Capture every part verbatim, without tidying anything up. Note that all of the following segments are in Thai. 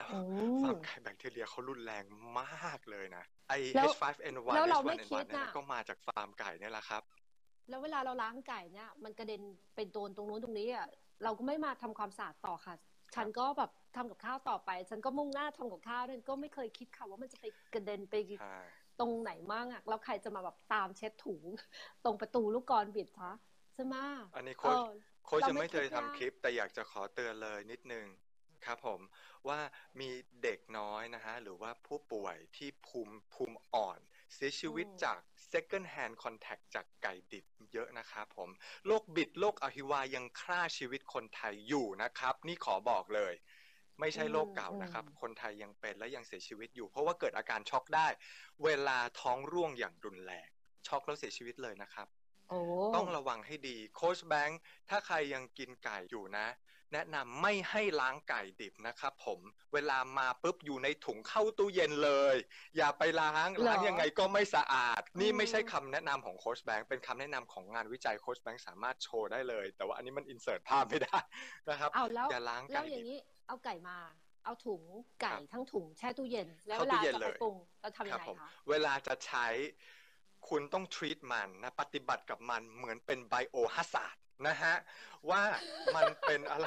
อืฟาร์มมไก่แบคทีเรียเขารุนแรงมากเลยนะไอแล้วเอช ไฟว์ เอ็น วันแล้วเราไม่เอช วัน เอ็น วันคิดเนี่ยน่ะนะก็มาจากฟาร์มไก่เนี่ยแหละครับแล้วเวลาเราล้างไก่เนี่ยมันกระเด็นไปโดนตรงนู้นตรงนี้อ่ะเราก็ไม่มาทำความสะอาดต่อค่ะฉันครับก็แบบทำกับข้าวต่อไปฉันก็มุ่งหน้าทำกับข้าวเนี่ยก็ไม่เคยคิดค่ะว่ามันจะไปกระเด็นไปใช่ตรงไหนมั่งอ่ะแล้วใครจะมาแบบตามเช็ดถูตรงประตูลูกกลอนบิดคะใช่ไหมอันนี้เอโค้ชอโค้ชเราไม่ยังไม่เคคิดยากยทำคลิปแต่อยากจะขอเตือนเลยนิดนึงครับผมว่ามีเด็กน้อยนะฮะหรือว่าผู้ป่วยที่ภูมิภูมิอ่อนเสียชีอืวิตมจาก second hand contact จากไก่ดิบเยอะนะครับผมโรคบิดโรคอหิวายังฆ่าชีวิตคนไทยอยู่นะครับนี่ขอบอกเลยไม่อืใช่โรมคเก่าอืมนะครับคนไทยยังเป็นและยังเสียชีวิตอยู่เพราะว่าเกิดอาการช็อกได้เวลาท้องร่วงอย่างรุนแรงช็อกแล้วเสียชีวิตเลยนะครับโอ้ต้องระวังให้ดีโค้ชแบงค์ถ้าใครยังกินไก่อยู่นะแนะนำไม่ให้ล้างไก่ดิบนะครับผมเวลามาปุ๊บอยู่ในถุงเข้าตู้เย็นเลยอย่าไปล้างเหรอล้างยังไงก็ไม่สะอาดอืนี่ไม่ใช่มคำแนะนำของโค้ชแบงค์เป็นคำแนะนำของงานวิจัยโค้ชแบงค์สามารถโชว์ได้เลยแต่ว่าอันนี้มันอินเสิร์ตภาพไม่ได้นะครับเอาแล้วอย่าล้างไก่ดิบแล้วอย่างนี้เอาไก่มาเอาถุงคไก่รับทั้งถุงแช่ตู้เย็นแล้วเข้าเวลาตู้เย็นเลยจะไปปรุงเราทำครับผมยังไงคะเวลาจะใช้คุณต้อง treat มันนะปฏิบัติกับมันเหมือนเป็นไบโอฮาซาร์ดนะฮะว่ามันเป็นอะไร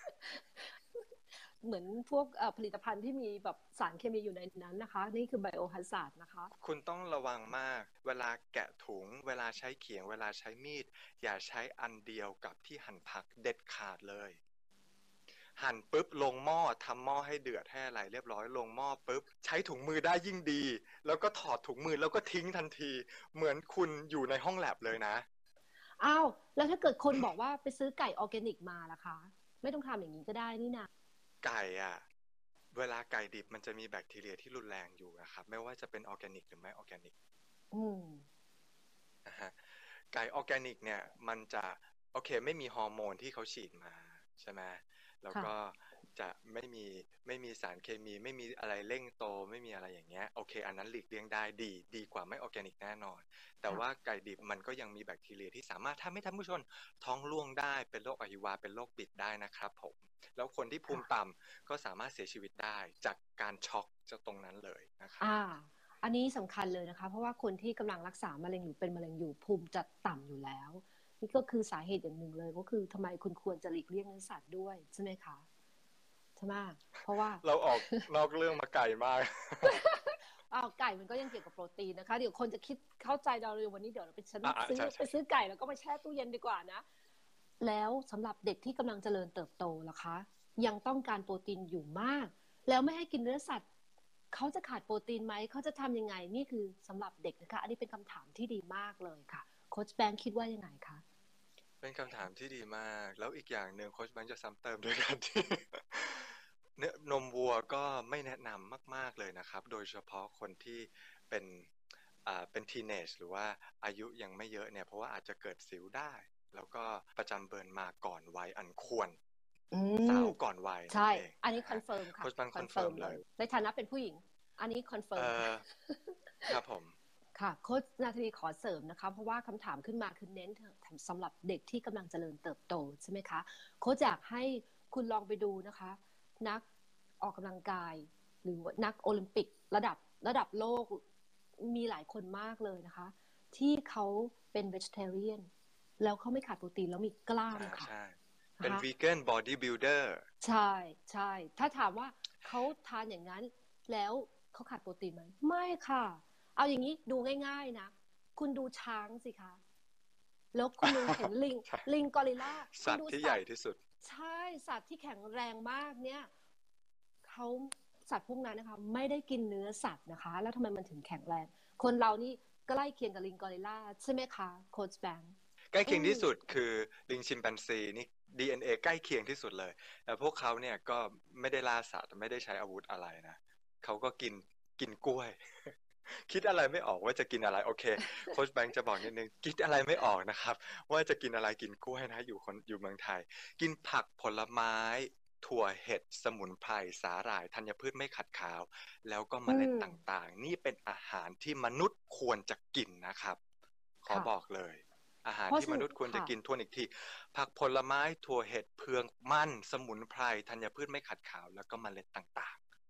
เหมือนพวกเอ่อผลิตภัณฑ์ที่มีแบบสารเคมีอยู่ในนั้นนะคะนี่คือไบโอฮาซาร์ดนะคะคุณต้องระวังมากเวลาแกะถุงเวลาใช้เขียงเวลาใช้มีดอย่าใช้อันเดียวกับที่หั่นผักเด็ดขาดเลยหั่นปุ๊บลงหม้อทำหม้อให้เดือดให้อะไรเรียบร้อยลงหม้อปุ๊บใช้ถุงมือได้ยิ่งดีแล้วก็ถอดถุงมือแล้วก็ทิ้งทันทีเหมือนคุณอยู่ในห้องแลบเลยนะอ้าวแล้วถ้าเกิดคนบอกว่าไปซื้อไก่ออร์แกนิกมาล่ะคะไม่ต้องทำอย่างนี้ก็ได้นี่นะไก่อะเวลาไก่ดิบมันจะมีแบคทีเรียที่รุนแรงอยู่นะครับไม่ว่าจะเป็นออร์แกนิกหรือไม่ออร์แกนิกอืมนะฮะไก่ออร์แกนิกเนี่ยมันจะโอเคไม่มีฮอร์โมนที่เขาฉีดมาใช่ไหมแล้วค่ะก็จะไม่มีไม่มีสารเคมีไม่มีอะไรเร่งโตไม่มีอะไรอย่างเงี้ยโอเคอันนั้นหลีกเลี่ยงได้ดีดีกว่าไม่ออร์แกนิกแน่นอนแต่ค่ะว่าไก่ดิบมันก็ยังมีแบคทีเรียที่สามารถทำให้ท่านผู้ชมท้องร่วงได้เป็นโรคอหิวาเป็นโรคบิดได้นะครับผมแล้วคนที่ภูค่ะมิต่ำก็สามารถเสียชีวิตได้จากการช็อกจากตรงนั้นเลยนะครับอ่าอันนี้สำคัญเลยนะคะเพราะว่าคนที่กำลังรักษามะเร็งหรือเป็นมะเร็งอยู่ภูมิจะต่ำอยู่แล้วนี่ก็คือสาเหตุอย่างหนึ่งเลยก็คือทำไมคุณควรจะหลีกเลี่ยงเนื้อสัตว์ด้วยใช่ไหมคะใช่ไหมเพราะว่าเราออกนอกเรื่องมาไกลมากอ้าวไก่มันก็ยังเกี่ยวกับโปรตีนนะคะเดี๋ยวคนจะคิดเข้าใจเราเลยวันนี้เดี๋ยวเราไปฉันอ่าซื้อใช่ใช่ไปซื้อไก่แล้วก็มาแช่ตู้เย็นดีกว่านะแล้วสำหรับเด็กที่กำลังเจริญเติบโตล่ะคะยังต้องการโปรตีนอยู่มากแล้วไม่ให้กินเนื้อสัตว์เขาจะขาดโปรตีนไหมเขาจะทำยังไงนี่คือสำหรับเด็กนะคะอันนี้เป็นคำถามที่ดีมากเลยค่ะโค้ชแบงค์คิดว่ายังไงคะเป็นคำถามที่ดีมาก แล้วอีกอย่างหนึ่งโค้ชแบงค์จะซ้ำเติมด้วยกันที่ เนื้อนมวัวก็ไม่แนะนำมากๆเลยนะครับ โดยเฉพาะคนที่เป็นอ่าเป็นทีเนจหรือว่าอายุยังไม่เยอะเนี่ยเพราะว่าอาจจะเกิดสิวได้ แล้วก็ประจำเดือนมาก่อนวัยอันควรอืสามวก่อนวัยนั่นใช่เองอันนี้นะฮะคอนเฟิร์มค่ะโค้ชแบงค์คอนคอนเฟิร์มเลยเฟิร์มเลยในฐานะเป็นผู้หญิงอันนี้คอนเฟิเอ่ร์มค่ะอครับผมค่ะโค้ชนาทีขอเสริมนะคะเพราะว่าคำถามขึ้นมาคือเน้นสำหรับเด็กที่กำลังเจริญเติบโตใช่ไหมคะโค้ชอยากให้คุณลองไปดูนะคะนักออกกำลังกายหรือนักโอลิมปิกระดับระดับโลกมีหลายคนมากเลยนะคะที่เขาเป็น vegetarian แล้วเขาไม่ขาดโปรตีนแล้วมีกล้ามอ่าค่ะใช่เป็นนะคะวีแกนบอดี้บิลดเออร์ใช่ใช่ถ้าถามว่าเขาทานอย่างนั้นแล้วเขาขาดโปรตีนไหมไม่ค่ะ เอาอย่างนี้ดูง่ายๆนะคุณดูช้างสิคะแล้วคุณดูเห็นลิงใช่ลิงกอริลลาคุณสัตว์ที่ใหดูสัตว์ญ่ที่สุดใช่สัตว์ที่แข็งแรงมากเนี่ยเขาสัตว์พวกนั้นนะคะไม่ได้กินเนื้อสัตว์นะคะแล้วทำไมมันถึงแข็งแรงคนเรานี่ใกล้เคียงกับลิงกอริลลาใช่ไหมคะโค้ชแบงค์ใกล้อืมเคียงที่สุดคือลิงชิมแปนซีนี่ ดี เอ็น เอ ใกล้เคียงที่สุดเลยแต่พวกเขาเนี่ยก็ไม่ได้ล่าสัตว์ไม่ได้ใช้อาวุธอะไรนะเขาก็กินกินกล้วยคิดอะไรไม่ออกว่าจะกินอะไรโอเคโค้ชแบงค์จะบอกนิดนึงคิดอะไรไม่ออกนะครับว่าจะกินอะไรกินกล้วยนะอยู่คนอยู่เมืองไทยกินผักผลไม้ถั่วเห็ดสมุนไพรสาหร่ายธัญพืชไม่ขัดขาวแล้วก็เมอืล็ดมต่างๆนี่เป็นอาหารที่มนุษย์ควรจะกินนะครับขอค่ะบอกเลยอาหารเพราะฉะนั้นที่มนุษย์ควรจะค่ะกินทวนอีกทีผักผลไม้ถั่วเห็ดเพืองมันสมุนไพรธัญพืชไม่ขัดขาวแล้วก็เมล็ดต่าง